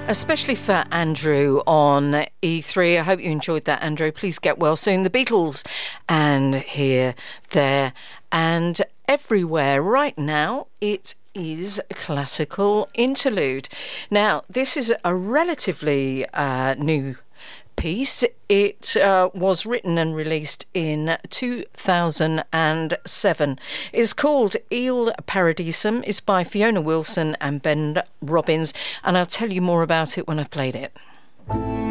Especially for Andrew on E3. I hope you enjoyed that, Andrew. Please get well soon. The Beatles, and here, there, and everywhere. Right now, it is a classical interlude. Now, this is a relatively new piece. It was written and released in 2007. It's called Il Paradisum. It's by Fiona Wilson and Ben Robbins, and I'll tell you more about it when I've played it.